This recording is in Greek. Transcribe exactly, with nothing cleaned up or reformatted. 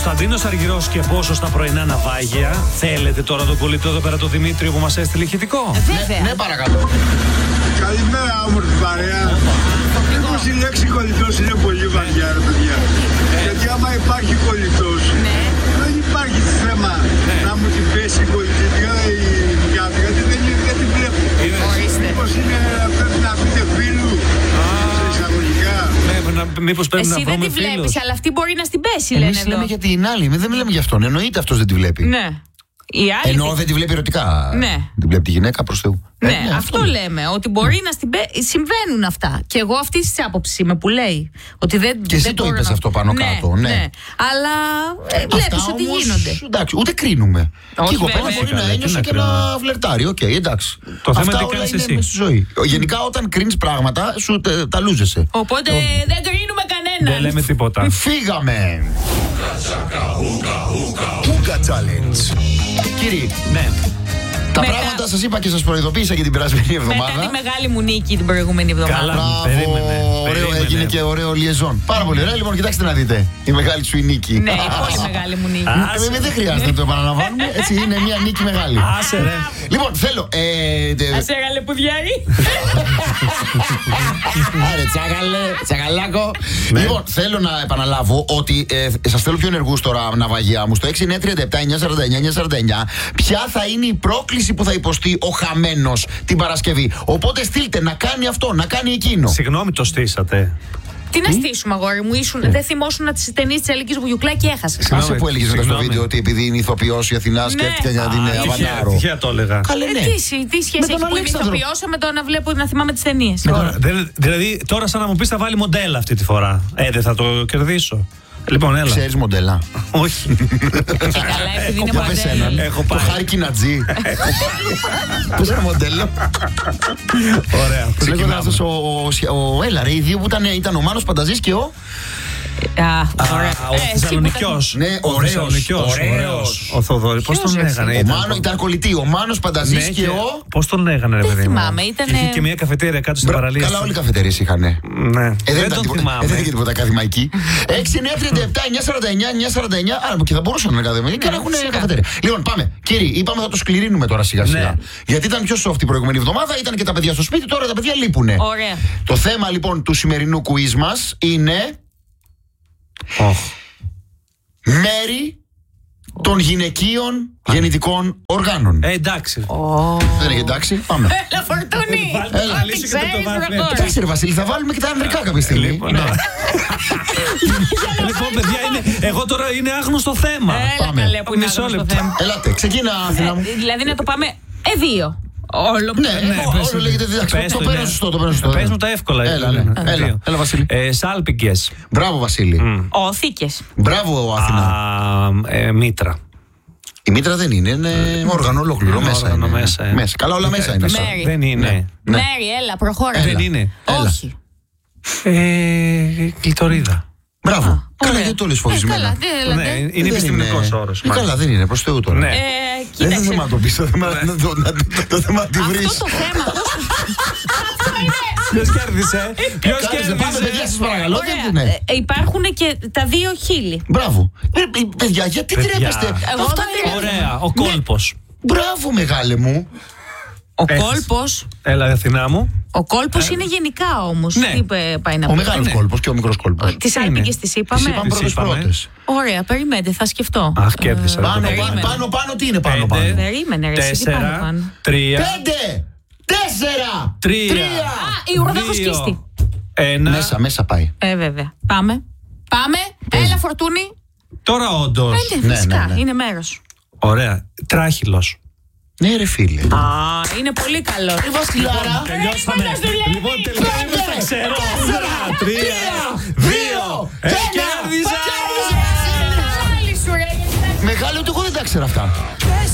Κωνσταντίνος Αργυρός και πόσο στα πρωινά ναυάγια. Θέλετε τώρα τον κολλητό εδώ πέρα, το Δημήτριο που μας έστειλε ηχητικό? Βέβαια. Ναι, παρακαλώ. Καλημέρα, όμορφη παρέα. Μήπως η λέξη κολλητός είναι πολύ βαριά, ρε παιδιά? Γιατί άμα υπάρχει κολλητός, δεν υπάρχει θέμα να μου την πέσει η κολλητήτρια ή η δουλειά του, γιατί δεν την βλέπω. Μήπως πρέπει να πείτε φίλου, σε εισαγωγικά. Μήπως πρέπει να Εσύ δεν βρούμε τη βλέπεις, φίλους. αλλά αυτή μπορεί να στην πέσει, λένε Εμείς εδώ. λέμε για την άλλη, εμείς δεν μιλάμε για αυτόν. Εννοείται αυτός δεν τη βλέπει. Ναι. Η άλλη Εννοώ δεν- δεν τη βλέπει ερωτικά. Ναι. Την βλέπει τη γυναίκα προς Θεού. Ναι, Ε, αυτό λέμε. Ότι μπορεί να στην πέσει. Συμβαίνουν αυτά. Και εγώ αυτή τη άποψη είμαι που λέει. Ότι δεν, Και εσύ δεν το μπορώ είπες να- αυτό πάνω κάτω, ναι. Αλλά ε, Αυτά βλέπεις ότι όμως, γίνονται. Εντάξει, ούτε κρίνουμε. Όχι, Και η κοπέλα βέβαια. μπορεί να Καλά, ένιωσε τι και να να κρίνουμε. φλερτάρει. Οκ, εντάξει. Το θέμα Αυτά είναι τι όλα κάνεις είναι εσύ. μες στη ζωή. Γενικά όταν κρίνεις πράγματα, σου τε- τα λούζεσαι. Οπότε δεν κρίνουμε κανέναν. Δεν λέμε τίποτα. Φύγαμε! Ούγκα Challenge. Κύριοι, Ναι. τα Μετά- πράγματα σας είπα και σας προειδοποίησα και την περασμένη Μετά εβδομάδα. τη μεγάλη μου νίκη την προηγούμενη εβδομάδα. Καλά. Μπράβο, Περίμενε, ωραίο, περίμενε. έγινε και ωραίο liaison. Πάρα πολύ ωραία. Λοιπόν, κοιτάξτε να δείτε. Η μεγάλη σου η νίκη. Ναι, πολύ μεγάλη μου νίκη. Ε, δεν χρειάζεται να το επαναλαμβάνουμε. Έτσι είναι μια νίκη μεγάλη. Άσε ρε. Λοιπόν, θέλω. ε, τε- Ας έγαλε πουδιάρι. Άρε, τσάγαλε, τσαγαλάκο. Λοιπόν, θέλω να επαναλάβω ότι ε, σας θέλω πιο ενεργούς τώρα, ναυαγιά μου. Στο έξι εννιά τριάντα επτά εννιά σαράντα εννιά εννιά σαράντα εννιά, ποια θα είναι η πρόκληση που θα υποστεί ο χαμένος την Παρασκευή. Οπότε στείλτε να κάνει αυτό, να κάνει εκείνο. Συγγνώμη, το στήσατε. Τι να στήσουμε, αγόρι μου, ήσουν, δεν θυμόσουν τις ταινίες της Αλίκης Βουγιουκλά και έχασες. Άσε που έλεγες μετά στο Συγγνώμη. βίντεο ότι επειδή είναι ηθοποιός η Αθηνά, σκέφτηκε να την Α, τυχαία- αβαντάρω. Τυχαία το έλεγα. Καλέ, ναι. Ε, τι, συ- τι σχέση Με τον έχει που είμαι Αλέξανδρο. ηθοποιός με το να βλέπω να θυμάμαι τις ταινίες. Τώρα, δε- Δηλαδή, τώρα σαν να μου πεις θα βάλει μοντέλα αυτή τη φορά. Ε, δεν θα το κερδίσω. Λοιπόν, έλα. Ξέρεις μοντέλα. Όχι. Και καλά, επειδή είναι Για πες μοντέλο. έναν. Έχω Το πάει. Χάρη Κινατζή. Πες ένα μοντέλο. Ωραία. Πώς λέγονταν Ξεκινάμε. αυτός ο- ο- ο Έλα ρε, οι δύο που ήταν, ήταν ο Μάνος Πανταζής και ο... Α, ωραία. Α, ο Ε, εσύ που Θεσσαλονικιός. Ναι, Ο ωραίος, Θεσσαλονικιός, ωραίος. ωραίος. Ο Θοδωρής. Πώς τον Ποιος, ρε, λέγανε? εσύ? Ο ήταν- Μάνο ήταν κολλητή. Ο Μάνος Πανταζής Ναι, και ο... Πώς τον λέγανε, ρε Δεν παιδί μου? θυμάμαι, ήτανε- Είχε και μια καφετέρια κάτω στην Μπρα- παραλία. Καλά, όλοι οι καφετέρειες είχανε. Ναι. Ε, Δεν ήταν τον τίποτα- θυμάμαι. ε, δεν είχε τίποτα ακαδημαϊκή. έξι εννιά τριάντα επτά εννιά σαράντα εννιά εννιά σαράντα εννιά. Άρα και θα μπορούσαν να είναι ακαδημαϊκή και να έχουν φυσικά. καφετέρια. Λοιπόν, πάμε. Κύριοι, είπαμε θα το σκληρύνουμε τώρα σιγά σιγά. Ναι. Γιατί ήταν πιο soft την προηγούμενη εβδομάδα, ήταν και τα παιδιά στο σπίτι, τώρα τα παιδιά λείπουνε. Ωραία. Το θέμα λοιπόν του σημερινού quiz μας είναι Οχ. μέρη των γυναικείων γεννητικών οργάνων. Ε, εντάξει. Δεν είναι εντάξει, πάμε. Έλα, Φορτούνη. Βάλτε Έλα. να λύσει και το Ξέρεις, βάθμι. προχώρα. Εντάξει, ρε Βασίλη, θα βάλουμε και τα ανδρικά κάποια στιγμή. Λοιπόν, ναι. Λοιπόν, παιδιά, είναι, εγώ τώρα είναι άγνωστο θέμα. Έλα, Πάμε. καλέ, που είναι Μισό άγνωστο λεπτό. θέμα. Ελάτε, ξεκίνα, Αθηνά μου. Ε, Δηλαδή να το πάμε ε, δύο. Όλο. Ναι, ναι, πες όλο μου. λέγεται διδάξιμο. Πες Το το, παίρνω ναι. σωστό, το παίρνω σωστό. Πες μου τα εύκολα. Έλα, εύκολα. ναι. Δύο. Έλα, έλα, Βασίλη. Ε, σάλπιγγες. Μπράβο, Βασίλη. Οθήκες. Μπράβο, Αθηνά. Α, ε, μήτρα. Η μήτρα δεν είναι, είναι όργανο ολόκληρο. Είναι Μέσα όργανο είναι. μέσα, ε. Μέσα. Καλά, όλα μέσα είναι. Μέσα. αυτά. Μέρη. Δεν είναι. Ναι. Μέρη, έλα, προχώρα. Έλα. Δεν είναι. Έλα. Όχι. Ε, κλειτορίδα. Μπράβο. ωραία. Καλά, γιατί το λες Ε, φοβισμένα. καλά, τι, Ναι, δηλαδή. είναι Δεν επιστημονικός όρος. Ε, Καλά, δεν είναι, προς Θεού τώρα. Ναι. Ε, Δεν είναι κοίταξε. θέμα να το πεις, το θέμα να το- να- το θέμα να τη βρεις. Αυτό το θέμα. Ποιος κέρδισε? Ποιος Κάτσε, πάμε παιδιά κέρδισε? σας παρακαλώ. Ωραία. δεν είναι. Ε, Υπάρχουν και τα δύο χείλη. Μπράβο. Ε, ε, Παιδιά, γιατί Παιδιά. τρέπεστε. Εγώ Αυτά δεν είναι- τρέπομαι. Ωραία, ο κόλπος. Μπράβο, μεγάλε μου. Ο Έχεις. κόλπος. Έλα, Αθηνά μου. Ο κόλπος είναι γενικά όμως. Ναι. Τι πε- πάει να Ο πει. μεγάλος ναι. κόλπος και ο μικρός κόλπος. Τις είναι. άλπικες τις είπαμε. Τις είπαμε Τις πρώτες είπαμε. πρώτες. Ωραία, περιμένετε, θα σκεφτώ. Αχ, κέρδισα. Ε, δεν το Πάνω, περίμενα. πάνω, περίμενε. πάνω, πάνω, τι είναι πάνω, Πέντε. πάνω. Περίμενε, ρε, εσύ, τι πάνω, Τέσσερα, πάνω. τρία, Πέντε, τέσσερα, τρία, Α, η ουρά έχω δύο, σκίστη. ένα. Μέσα, μέσα πάει. Ε, βέβαια. Πάμε. Πάμε. Έλα, Φορτούνη. Τώρα όντως. Ε, ναι, Ναι, φυσικά. ναι, ναι. Είναι μέρος. Ωραία. Τράχυλος. Ναι, ρε φίλε. Α, είναι πολύ καλό. Η Βασιλάρα. Τελειώσαμε. Λοιπόν, τελικά δεν τα ξέρω. Τέσσερα, τρία, δύο, ένα. κέρδισα. Άλλη σου, ρε. Μεγάλο, ούτε εγώ δεν τα ξέρω αυτά.